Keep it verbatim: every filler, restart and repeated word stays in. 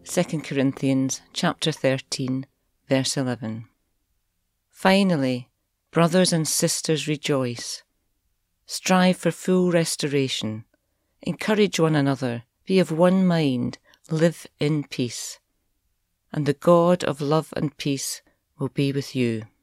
Second Corinthians chapter thirteen, verse eleven. Finally, brothers and sisters, rejoice. Strive for full restoration. Encourage one another. Be of one mind. Live in peace. And the God of love and peace will be with you.